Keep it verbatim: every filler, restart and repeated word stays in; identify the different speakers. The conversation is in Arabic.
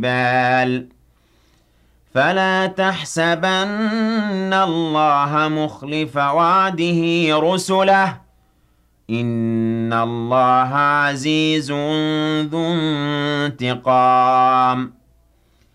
Speaker 1: بال فلا تحسبن الله مخلف وعده رسله إن الله عزيز ذو انتقام